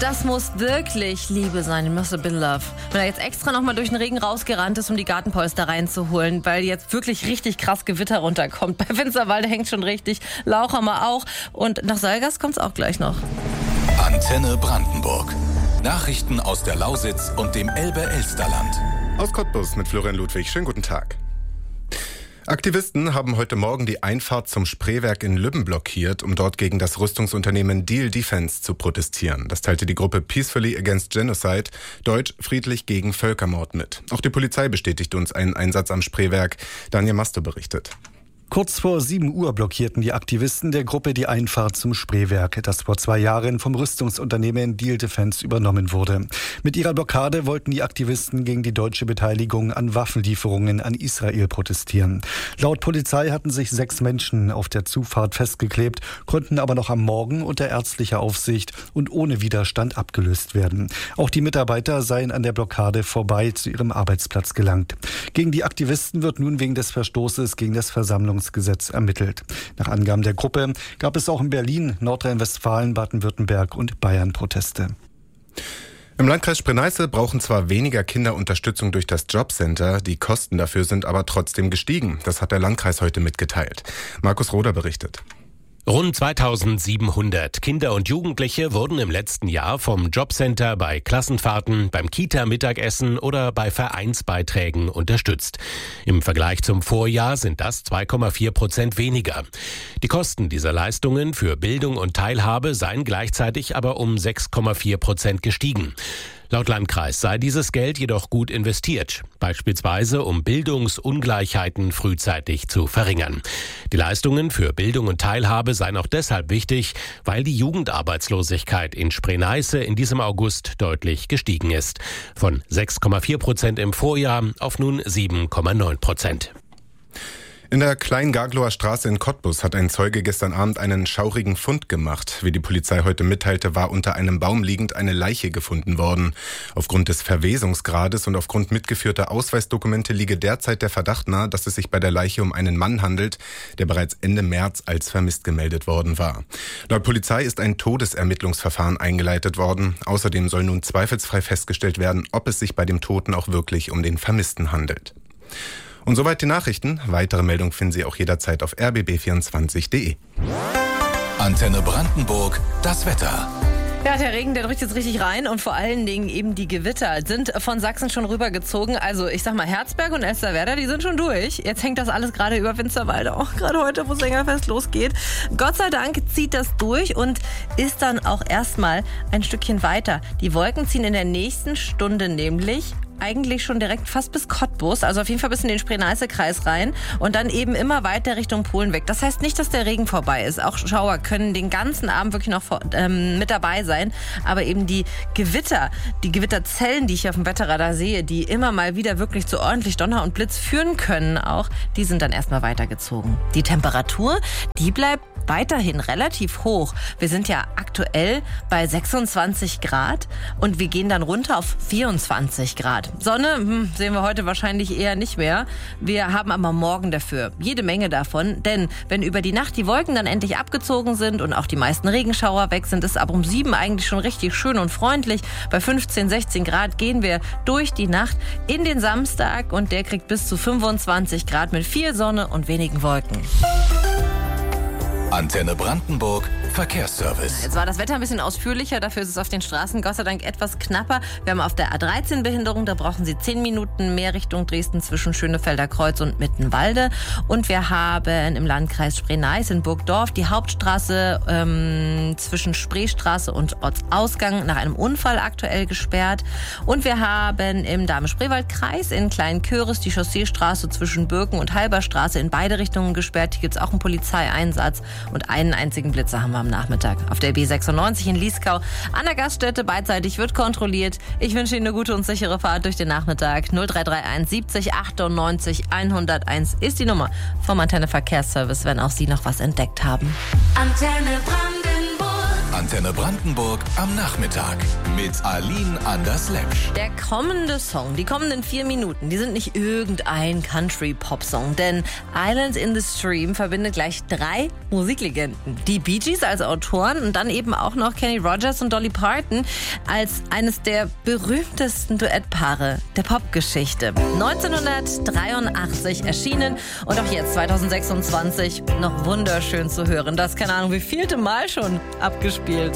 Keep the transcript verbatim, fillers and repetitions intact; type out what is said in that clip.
das muss wirklich Liebe sein. It must have been love. Wenn er jetzt extra nochmal durch den Regen rausgerannt ist, um die Gartenpolster reinzuholen, weil jetzt wirklich richtig krass Gewitter runterkommt. Bei Finsterwalde hängt schon richtig, Lauchhammer auch. Und nach Salgas kommt's auch gleich noch. Antenne Brandenburg. Nachrichten aus der Lausitz und dem Elbe-Elsterland. Aus Cottbus mit Florian Ludwig. Schönen guten Tag. Aktivisten haben heute Morgen die Einfahrt zum Spreewerk in Lübben blockiert, um dort gegen das Rüstungsunternehmen Diehl Defence zu protestieren. Das teilte die Gruppe Peacefully Against Genocide, deutsch friedlich gegen Völkermord, mit. Auch die Polizei bestätigt uns einen Einsatz am Spreewerk. Daniel Masto berichtet. Kurz vor sieben Uhr blockierten die Aktivisten der Gruppe die Einfahrt zum Spreewerk, das vor zwei Jahren vom Rüstungsunternehmen Diehl Defence übernommen wurde. Mit ihrer Blockade wollten die Aktivisten gegen die deutsche Beteiligung an Waffenlieferungen an Israel protestieren. Laut Polizei hatten sich sechs Menschen auf der Zufahrt festgeklebt, konnten aber noch am Morgen unter ärztlicher Aufsicht und ohne Widerstand abgelöst werden. Auch die Mitarbeiter seien an der Blockade vorbei zu ihrem Arbeitsplatz gelangt. Gegen die Aktivisten wird nun wegen des Verstoßes gegen das Versammlungsgesetz ermittelt. Nach Angaben der Gruppe gab es auch in Berlin, Nordrhein-Westfalen, Baden-Württemberg und Bayern Proteste. Im Landkreis Spree-Neiße brauchen zwar weniger Kinder Unterstützung durch das Jobcenter, die Kosten dafür sind aber trotzdem gestiegen. Das hat der Landkreis heute mitgeteilt. Markus Roder berichtet. Rund zweitausendsiebenhundert Kinder und Jugendliche wurden im letzten Jahr vom Jobcenter bei Klassenfahrten, beim Kita-Mittagessen oder bei Vereinsbeiträgen unterstützt. Im Vergleich zum Vorjahr sind das zwei Komma vier Prozent weniger. Die Kosten dieser Leistungen für Bildung und Teilhabe seien gleichzeitig aber um sechs Komma vier Prozent gestiegen. Laut Landkreis sei dieses Geld jedoch gut investiert, beispielsweise um Bildungsungleichheiten frühzeitig zu verringern. Die Leistungen für Bildung und Teilhabe seien auch deshalb wichtig, weil die Jugendarbeitslosigkeit in Spree-Neiße in diesem August deutlich gestiegen ist. Von sechs Komma vier Prozent im Vorjahr auf nun sieben Komma neun Prozent. In der Klein-Gaglower Straße in Cottbus hat ein Zeuge gestern Abend einen schaurigen Fund gemacht. Wie die Polizei heute mitteilte, war unter einem Baum liegend eine Leiche gefunden worden. Aufgrund des Verwesungsgrades und aufgrund mitgeführter Ausweisdokumente liege derzeit der Verdacht nahe, dass es sich bei der Leiche um einen Mann handelt, der bereits Ende März als vermisst gemeldet worden war. Laut Polizei ist ein Todesermittlungsverfahren eingeleitet worden. Außerdem soll nun zweifelsfrei festgestellt werden, ob es sich bei dem Toten auch wirklich um den Vermissten handelt. Und soweit die Nachrichten. Weitere Meldungen finden Sie auch jederzeit auf r b b vierundzwanzig punkt d e. Antenne Brandenburg, das Wetter. Ja, der Regen, der drückt jetzt richtig rein und vor allen Dingen eben die Gewitter sind von Sachsen schon rübergezogen. Also ich sag mal, Herzberg und Elsterwerda, die sind schon durch. Jetzt hängt das alles gerade über Finsterwalde, auch gerade heute, wo Sängerfest losgeht. Gott sei Dank zieht das durch und ist dann auch erstmal ein Stückchen weiter. Die Wolken ziehen in der nächsten Stunde nämlich eigentlich schon direkt fast bis Cottbus, also auf jeden Fall bis in den Spree-Neiße-Kreis rein und dann eben immer weiter Richtung Polen weg. Das heißt nicht, dass der Regen vorbei ist. Auch Schauer können den ganzen Abend wirklich noch ähm, mit dabei sein, aber eben die Gewitter, die Gewitterzellen, die ich auf dem Wetterradar sehe, die immer mal wieder wirklich zu ordentlich Donner und Blitz führen können auch, die sind dann erstmal weitergezogen. Die Temperatur, die bleibt weiterhin relativ hoch. Wir sind ja aktuell bei sechsundzwanzig Grad und wir gehen dann runter auf vierundzwanzig Grad. Sonne hm, sehen wir heute wahrscheinlich eher nicht mehr. Wir haben aber morgen dafür jede Menge davon, denn wenn über die Nacht die Wolken dann endlich abgezogen sind und auch die meisten Regenschauer weg sind, ist ab um sieben eigentlich schon richtig schön und freundlich. Bei fünfzehn, sechzehn Grad gehen wir durch die Nacht in den Samstag und der kriegt bis zu fünfundzwanzig Grad mit viel Sonne und wenigen Wolken. Antenne Brandenburg, Verkehrsservice. Jetzt war das Wetter ein bisschen ausführlicher, dafür ist es auf den Straßen Gott sei Dank etwas knapper. Wir haben auf der A dreizehn Behinderung, da brauchen Sie zehn Minuten mehr Richtung Dresden zwischen Schönefelder Kreuz und Mittenwalde. Und wir haben im Landkreis Spree-Neiße in Burgdorf die Hauptstraße ähm, zwischen Spreestraße und Ortsausgang nach einem Unfall aktuell gesperrt. Und wir haben im Dahme-Spreewald-Kreis in Kleinköris die Chausseestraße zwischen Birken und Halberstraße in beide Richtungen gesperrt. Hier gibt es auch einen Polizeieinsatz. Und einen einzigen Blitzer haben wir am Nachmittag. Auf der B sechsundneunzig in Lieskau an der Gaststätte beidseitig wird kontrolliert. Ich wünsche Ihnen eine gute und sichere Fahrt durch den Nachmittag. null drei drei eins siebzig achtundneunzig hunderteins ist die Nummer vom Antenne Verkehrsservice, wenn auch Sie noch was entdeckt haben. Antenne Brandenburg. Antenne Brandenburg am Nachmittag mit Aline Anders-Lepsch. Der kommende Song, die kommenden vier Minuten, die sind nicht irgendein Country-Pop-Song, denn Islands in the Stream verbindet gleich drei Musiklegenden. Die Bee Gees als Autoren und dann eben auch noch Kenny Rogers und Dolly Parton als eines der berühmtesten Duettpaare der Popgeschichte. neunzehnhundertdreiundachtzig erschienen und auch jetzt zweitausendsechsundzwanzig noch wunderschön zu hören. Das, keine Ahnung, wie vielte Mal schon abgespielt.